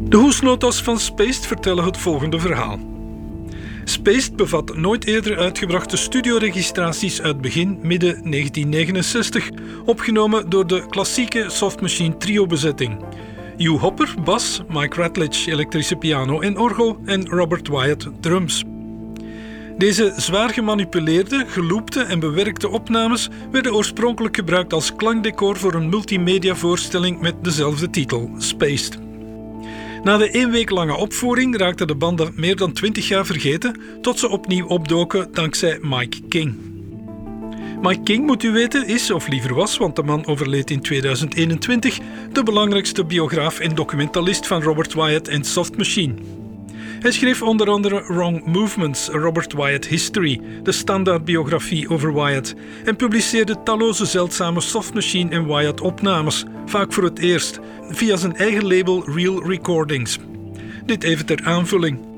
De hoesnota's van Spaced vertellen het volgende verhaal. Spaced bevat nooit eerder uitgebrachte studioregistraties uit begin-midden 1969, opgenomen door de klassieke Soft Machine trio-bezetting. Hugh Hopper, bas, Mike Ratledge, elektrische piano en orgel en Robert Wyatt, drums. Deze zwaar gemanipuleerde, geloopte en bewerkte opnames werden oorspronkelijk gebruikt als klankdecor voor een multimedia-voorstelling met dezelfde titel, Spaced. Na de 1 week lange opvoering raakten de banden meer dan 20 jaar vergeten, tot ze opnieuw opdoken dankzij Mike King. Mike King, moet u weten, is, of liever was, want de man overleed in 2021, de belangrijkste biograaf en documentalist van Robert Wyatt en Soft Machine. Hij schreef onder andere Wrong Movements, A Robert Wyatt History, de standaardbiografie over Wyatt, en publiceerde talloze zeldzame Soft Machine en Wyatt opnames, vaak voor het eerst, via zijn eigen label Real Recordings. Dit even ter aanvulling.